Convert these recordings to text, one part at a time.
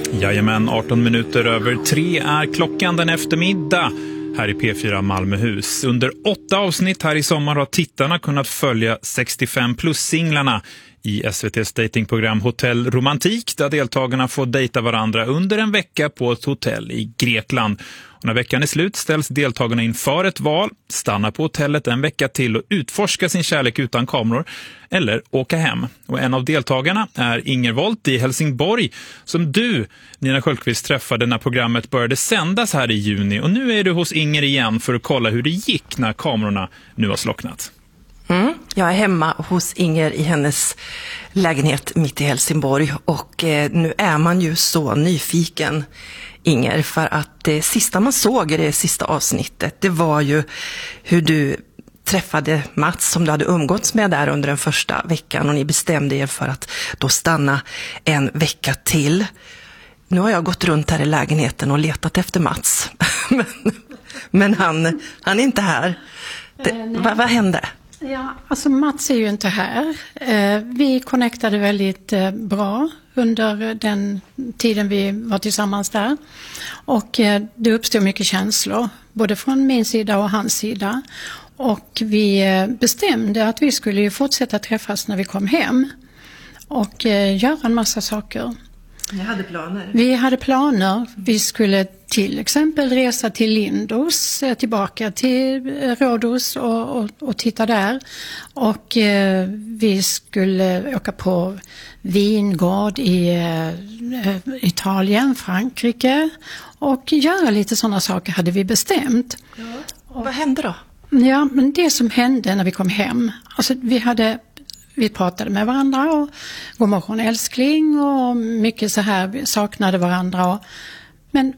Jajamän, 18 minuter över 3 är klockan den eftermiddag här i P4 Malmöhus. Under 8 avsnitt här i sommar har tittarna kunnat följa 65 plus-singlarna i SVT:s datingprogram Hotell Romantik, där deltagarna får dejta varandra under en vecka på ett hotell i Grekland. Och när veckan är slut ställs deltagarna inför ett val, stanna på hotellet en vecka till och utforska sin kärlek utan kameror eller åka hem. Och en av deltagarna är Inger Wolt i Helsingborg, som du, Nina Sköldqvist, träffade när programmet började sändas här i juni. Och nu är du hos Inger igen för att kolla hur det gick när kamerorna nu har slocknat. Jag är hemma hos Inger i hennes lägenhet mitt i Helsingborg och nu är man ju så nyfiken, Inger, för att det sista man såg i det sista avsnittet, det var ju hur du träffade Mats som du hade umgåtts med där under den första veckan och ni bestämde er för att då stanna en vecka till. Nu har jag gått runt här i lägenheten och letat efter Mats, men han är inte här. Vad hände? Ja, alltså Mats är ju inte här. Vi connectade väldigt bra under den tiden vi var tillsammans där. Och det uppstod mycket känslor, både från min sida och hans sida. Och vi bestämde att vi skulle ju fortsätta träffas när vi kom hem och göra en massa saker. Jag hade planer. Vi hade planer. Vi skulle till exempel resa till Lindos, tillbaka till Rhodos och titta där. Och vi skulle åka på vingård i Italien, Frankrike och göra lite sådana saker hade vi bestämt. Ja. Och vad hände då? Ja, men det som hände när vi kom hem, alltså vi pratade med varandra och god morgon älskling och mycket så här, vi saknade varandra. Men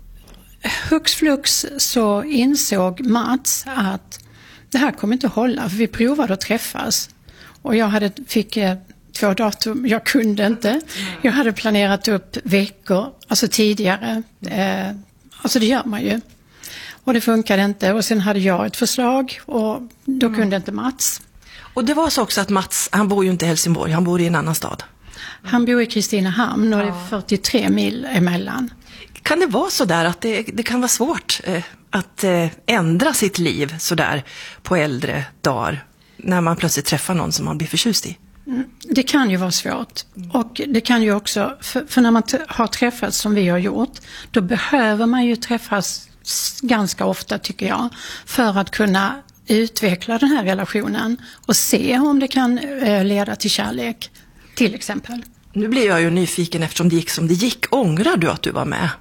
hux flux så insåg Mats att det här kommer inte att hålla, för vi provade att träffas. Och jag fick 2 datum, jag kunde inte. Jag hade planerat upp veckor, alltså tidigare. Alltså det gör man ju. Och det funkade inte. Och sen hade jag ett förslag och då kunde inte Mats. Och det var så också att Mats, han bor ju inte i Helsingborg, han bor i en annan stad. Han bor i Kristinehamn och det är 43 mil emellan. Kan det vara så där att det kan vara svårt att ändra sitt liv så där på äldre dagar när man plötsligt träffar någon som man blir förtjust i? Det kan ju vara svårt. Och det kan ju också, för när man har träffats som vi har gjort, då behöver man ju träffas ganska ofta tycker jag, för att kunna utveckla den här relationen och se om det kan leda till kärlek, till exempel. Nu blir jag ju nyfiken eftersom det gick som det gick. Ångrar du att du var med